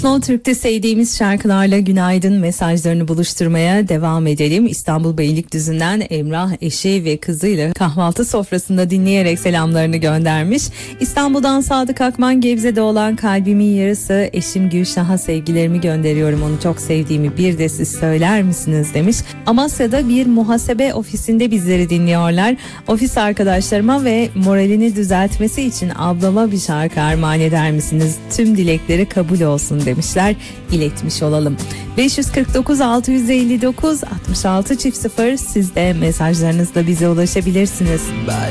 Slow Türk'te sevdiğimiz şarkılarla günaydın mesajlarını buluşturmaya devam edelim. İstanbul Beylikdüzü'nden Emrah eşi ve kızıyla kahvaltı sofrasında dinleyerek selamlarını göndermiş. İstanbul'dan Sadık Akman, Gebze'de olan kalbimin yarısı eşim Gülşah'a sevgilerimi gönderiyorum, onu çok sevdiğimi bir de siz söyler misiniz demiş. Amasya'da bir muhasebe ofisinde bizleri dinliyorlar. Ofis arkadaşlarıma ve moralini düzeltmesi için ablama bir şarkı armağan eder misiniz? Tüm dilekleri kabul olsun demişler. İletmiş olalım. 549 659 66 0 siz de mesajlarınızla bize ulaşabilirsiniz.